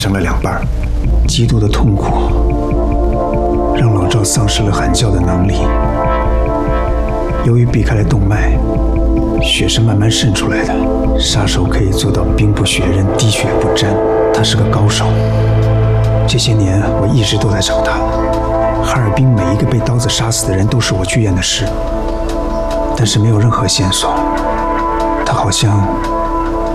成了两半，极度的痛苦让老赵丧失了喊叫的能力。由于避开了动脉，血是慢慢渗出来的。杀手可以做到兵不血刃、滴血不沾，他是个高手。这些年我一直都在找他。哈尔滨每一个被刀子杀死的人都是我剧院的事，但是没有任何线索。他好像